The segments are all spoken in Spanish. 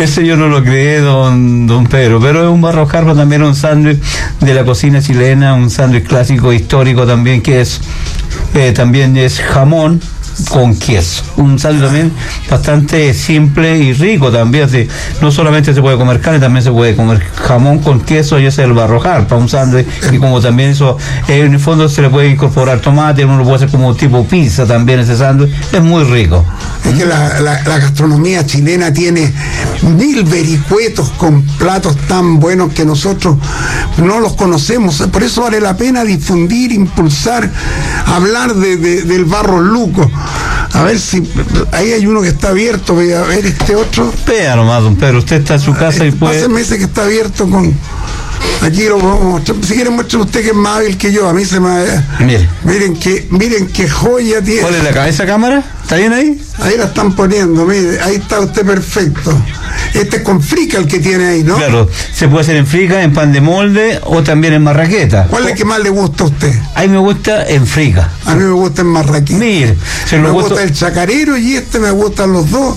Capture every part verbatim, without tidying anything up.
Ese yo no lo creé, don, don Pedro, pero es un barro jarpa, también un sándwich de la cocina chilena, un sándwich clásico, histórico también, que es, eh, también es jamón con queso, un sándwich también bastante simple y rico también, así, no solamente se puede comer carne, también se puede comer jamón con queso, y ese es el barro jarpa, un sándwich, y como también eso, eh, en el fondo se le puede incorporar tomate, uno lo puede hacer como tipo pizza también, ese sándwich, es muy rico. Es que la, la, la gastronomía chilena tiene mil vericuetos con platos tan buenos que nosotros no los conocemos, por eso vale la pena difundir, impulsar, hablar de, de, del barro luco. A ver si ahí hay uno que está abierto, voy a ver este otro. Vea nomás, don Pedro, usted está en su casa y puede... Páseme ese que está abierto con... Aquí lo vamos a mostrar. Si quieren, muestre usted que es más hábil que yo. A mí se me... Mire. Miren que, miren qué joya tiene. ¿Cuál es la cabeza cámara? ¿Está bien ahí? Ahí la están poniendo, mire, ahí está usted perfecto. Este es con frica el que tiene ahí, ¿no? Claro, se puede hacer en frica, en pan de molde o también en marraqueta. ¿Cuál es el que más le gusta a usted? A mí me gusta en frica. A mí me gusta en marraqueta. Mire, se me lo gusta gusto... el chacarero y este me gustan los dos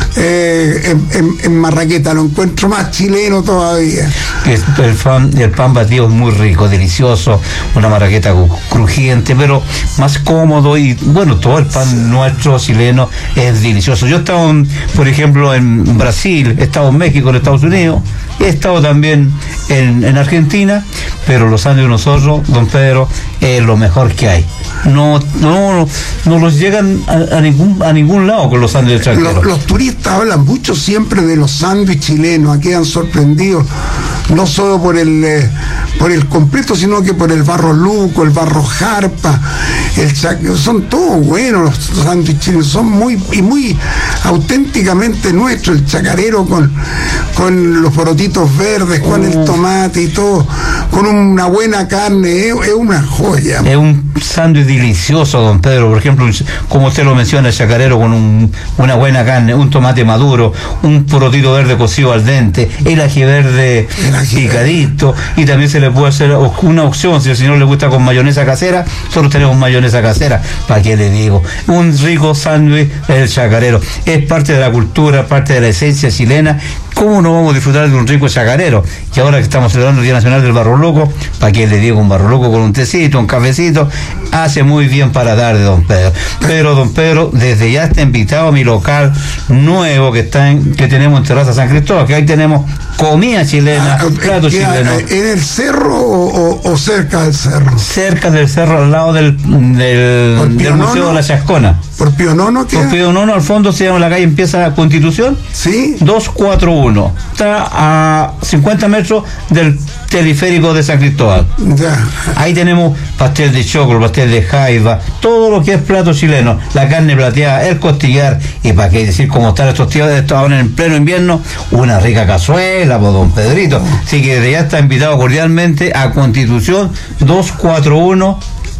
eh, en, en, en marraqueta. Lo encuentro más chileno todavía. El pan, el pan batido es muy rico, delicioso, una marraqueta crujiente, pero más cómodo, y bueno, todo el pan nuestro chileno es delicioso. Yo he estado, en, por ejemplo, en Brasil, he estado en México, en Estados Unidos, he estado también en, en Argentina, pero los sándwiches de nosotros, don Pedro, es lo mejor que hay. No, no, no los llegan a, a ningún a ningún lado con los sándwiches extranjeros. Los, los turistas hablan mucho siempre de los sándwiches chilenos, quedan sorprendidos, no solo por el eh, por el completo, sino que por el barro luco, el barro jarpa, el chac... son todos buenos los sándwiches chilenos, son muy y muy auténticamente nuestros, el chacarero con, con los porotitos verdes, con uh. el tomate y todo, con una buena carne, es, es una joya. Es un sándwich delicioso, don Pedro, por ejemplo, como usted lo menciona, el chacarero con un, una buena carne, un tomate maduro, un porotito verde cocido al dente, el ají verde picadito, y también se le puede hacer una opción, si al señor le gusta con mayonesa casera, nosotros tenemos mayonesa casera, ¿para qué le digo? Un rico sándwich, el chacarero, es parte de la cultura, parte de la esencia chilena. ¿Cómo no vamos a disfrutar de un rico chacarero? Y ahora que estamos celebrando el Día Nacional del Barro Luco, ¿para qué le digo? Un barro luco con un tecito, un cafecito, hace muy bien para la tarde, don Pedro. Pero, don Pedro, desde ya está invitado a mi local nuevo que está en, que tenemos en Terraza San Cristóbal, que ahí tenemos comida chilena, ah, plato chileno. ¿En el cerro o, o, o cerca del cerro? Cerca del cerro, al lado del, del, del Museo de la Chascona. ¿Por Pío Nono? Por Pío Nono, al fondo se llama la calle, empieza Constitución. Sí. doscientos cuarenta y uno. Está a cincuenta metros del teleférico de San Cristóbal. Ya. Ahí tenemos pastel de choclo, pastel de jaiba, todo lo que es plato chileno, la carne plateada, el costillar, y para qué decir cómo están estos tíos, estos ahora en pleno invierno, una rica cazuela, por don Pedrito. Así que desde ya está invitado cordialmente a Constitución doscientos cuarenta y uno.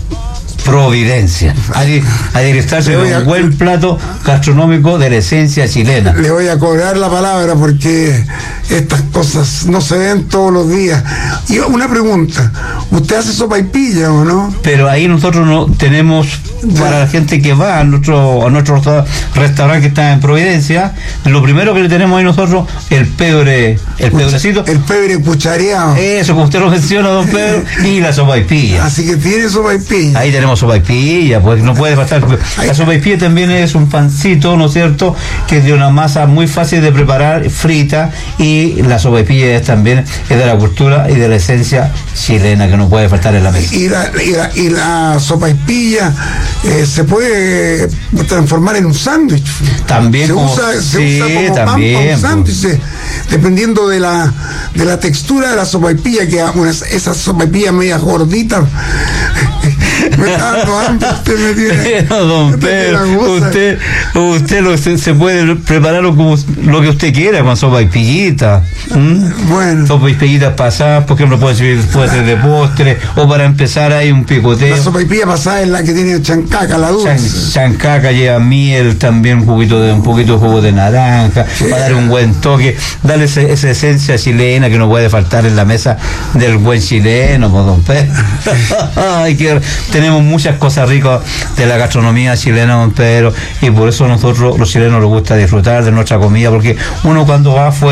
Providencia, a degustarse de un buen plato gastronómico de la esencia chilena. Le voy a cobrar la palabra porque estas cosas no se ven todos los días. Y una pregunta, ¿usted hace sopaipilla o no? Pero ahí nosotros no tenemos, para la gente que va a nuestro, a nuestro restaurante que está en Providencia, lo primero que le tenemos ahí nosotros, el pebre, el pedrecito. El pebre cuchareado. Eso, como usted lo menciona, don Pedro, y la sopaipilla. Así que tiene sopaipilla. Ahí tenemos sopaipilla, pues no puede faltar. La sopaipilla también es un pancito, ¿no es cierto?, que es de una masa muy fácil de preparar, frita, y la sopaipilla es también es de la cultura y de la esencia chilena que no puede faltar en la mesa. Y la, y la, y la sopaipilla eh, se puede transformar en un sándwich. También se como, usa, se sí, usa como también, pan para un sándwich, dependiendo de la de la textura de la sopaipilla, que unas, esas sopaipillas medias gorditas. Me está dando hambre, usted me tiene. Pero, don Pedro, usted, usted lo, se, se puede prepararlo como lo que usted quiera, con sopaipillita. ¿Mm? Bueno. Sopaipillitas pasadas, por ejemplo, puede ser, puede ser de postre, o para empezar hay un picoteo. La sopaipilla pasada es la que tiene chancaca, la dulce. Chan, chancaca lleva miel, también un poquito de un poquito de jugo de naranja, sí, para dar un buen toque, darle ese, esa esencia chilena que no puede faltar en la mesa del buen chileno, pues, don Pedro. Ay, que tenemos muchas cosas ricas de la gastronomía chilena, don Pedro, y por eso nosotros los chilenos nos gusta disfrutar de nuestra comida, porque uno cuando va afuera